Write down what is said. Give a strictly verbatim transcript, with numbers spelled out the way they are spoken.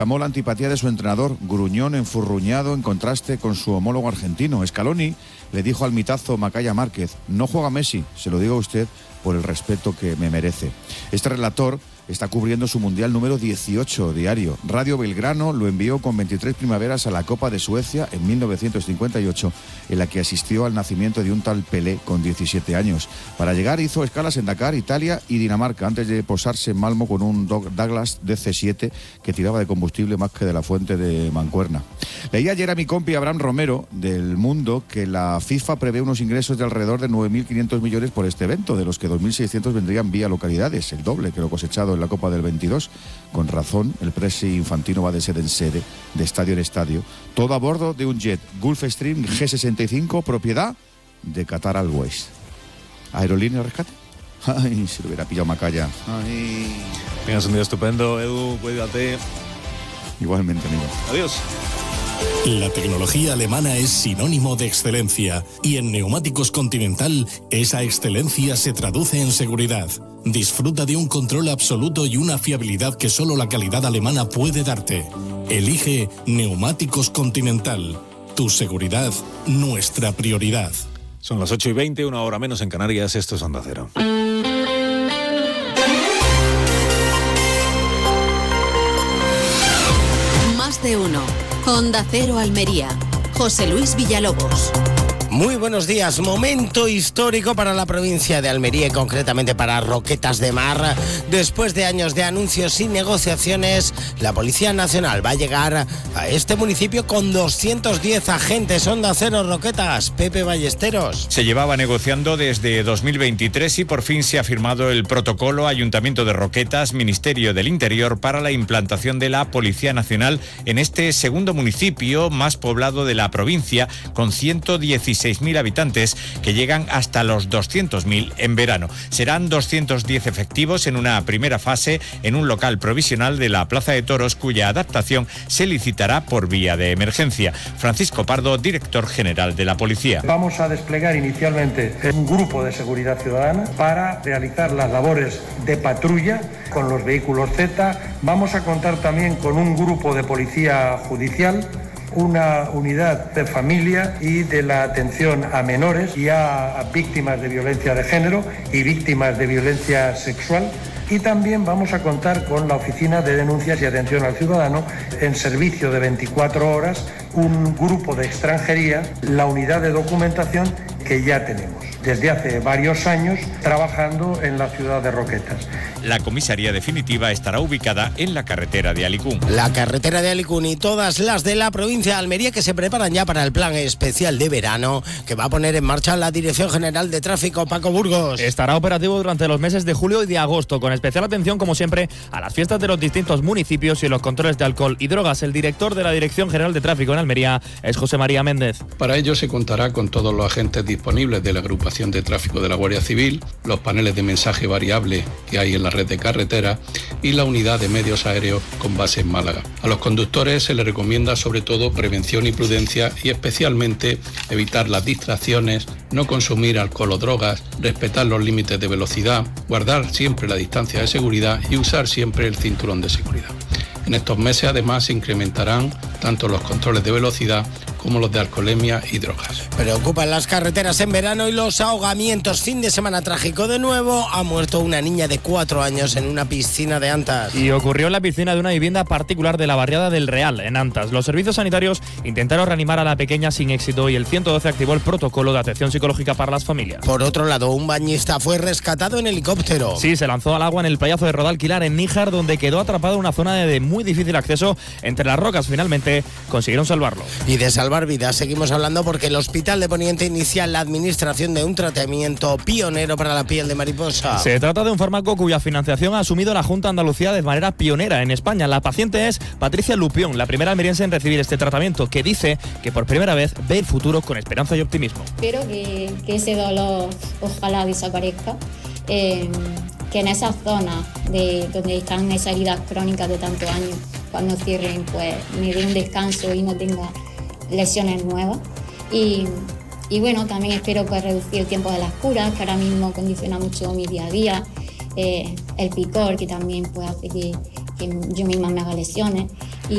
Llamó la antipatía de su entrenador, gruñón, enfurruñado, en contraste con su homólogo argentino. Scaloni le dijo al mitazo Macaya Márquez: no juega Messi, se lo digo a usted por el respeto que me merece. Este relator está cubriendo su Mundial número dieciocho diario. Radio Belgrano lo envió con veintitrés primaveras a la Copa de Suecia en mil novecientos cincuenta y ocho, en la que asistió al nacimiento de un tal Pelé con diecisiete años. Para llegar hizo escalas en Dakar, Italia y Dinamarca, antes de posarse en Malmo con un Douglas D C siete que tiraba de combustible más que de la fuente de Mancuerna. Leí ayer a mi compi Abraham Romero, del Mundo, que la FIFA prevé unos ingresos de alrededor de nueve mil quinientos millones por este evento, de los que dos mil seiscientos vendrían vía localidades, el doble que lo cosechado en la Copa del veintidós. Con razón, el presi infantino va de sede en sede, de estadio en estadio, todo a bordo de un jet Gulfstream G sesenta y cinco, propiedad de Qatar Airways. ¿Aerolínea Rescate? Ay, si lo hubiera pillado Macaya. Ay. Tengas un día estupendo, Edu, cuídate. Igualmente, amigo. Adiós. La tecnología alemana es sinónimo de excelencia y en Neumáticos Continental esa excelencia se traduce en seguridad. Disfruta de un control absoluto y una fiabilidad que solo la calidad alemana puede darte. Elige Neumáticos Continental. Tu seguridad, nuestra prioridad. Son las ocho y veinte, una hora menos en Canarias. Esto es Onda Cero. Más de uno. Onda Cero Almería. José Luis Villalobos. Muy buenos días. Momento histórico para la provincia de Almería y concretamente para Roquetas de Mar. Después de años de anuncios y negociaciones, la Policía Nacional va a llegar a este municipio con doscientos diez agentes. Onda Cero Roquetas. Pepe Ballesteros. Se llevaba negociando desde dos mil veintitrés y por fin se ha firmado el protocolo Ayuntamiento de Roquetas, Ministerio del Interior, para la implantación de la Policía Nacional en este segundo municipio más poblado de la provincia, con ciento dieciséis mil habitantes que llegan hasta los doscientos mil en verano. Serán doscientos diez efectivos en una primera fase en un local provisional de la Plaza de Toros, cuya adaptación se licitará por vía de emergencia. Francisco Pardo, director general de la Policía. Vamos a desplegar inicialmente un grupo de seguridad ciudadana para realizar las labores de patrulla con los vehículos Z. Vamos a contar también con un grupo de policía judicial, una unidad de familia y de la atención a menores y a víctimas de violencia de género y víctimas de violencia sexual. Y también vamos a contar con la Oficina de Denuncias y Atención al Ciudadano en servicio de veinticuatro horas, un grupo de extranjería, la unidad de documentación que ya tenemos desde hace varios años trabajando en la ciudad de Roquetas. La comisaría definitiva estará ubicada en la carretera de Alicún. La carretera de Alicún y todas las de la provincia de Almería que se preparan ya para el plan especial de verano que va a poner en marcha la Dirección General de Tráfico. Paco Burgos. Estará operativo durante los meses de julio y de agosto, con especial atención, como siempre, a las fiestas de los distintos municipios y los controles de alcohol y drogas. El director de la Dirección General de Tráfico en Almería es José María Méndez. Para ello se contará con todos los agentes disponibles de la agrupación de tráfico de la Guardia Civil, los paneles de mensaje variable que hay en la red de carretera y la unidad de medios aéreos con base en Málaga. A los conductores se les recomienda sobre todo prevención y prudencia y especialmente evitar las distracciones, no consumir alcohol o drogas, respetar los límites de velocidad, guardar siempre la distancia de seguridad y usar siempre el cinturón de seguridad. En estos meses además se incrementarán tanto los controles de velocidad como los de alcoholemia y drogas. Preocupan las carreteras en verano y los ahogamientos. Fin de semana trágico de nuevo. Ha muerto una niña de cuatro años en una piscina de Antas. Y ocurrió en la piscina de una vivienda particular de la barriada del Real, en Antas. Los servicios sanitarios intentaron reanimar a la pequeña sin éxito y el ciento doce activó el protocolo de atención psicológica para las familias. Por otro lado, un bañista fue rescatado en helicóptero. Sí, se lanzó al agua en el playazo de Rodalquilar, en Níjar, donde quedó atrapado en una zona de muy difícil acceso entre las rocas. Finalmente consiguieron salvarlo. Y de salvar vidas seguimos hablando porque el Hospital de Poniente inicia la administración de un tratamiento pionero para la piel de mariposa. Se trata de un fármaco cuya financiación ha asumido la Junta de Andalucía de manera pionera en España. La paciente es Patricia Lupión, la primera almeriense en recibir este tratamiento, que dice que por primera vez ve el futuro con esperanza y optimismo. Espero que, que ese dolor ojalá desaparezca, eh, que en esas zonas de, donde están esas heridas crónicas de tantos años, cuando cierren, pues me dé un descanso y no tenga lesiones nuevas. Y, y bueno, también espero pues reducir el tiempo de las curas, que ahora mismo condiciona mucho mi día a día, eh, el picor, que también pues hace que, que yo misma me haga lesiones.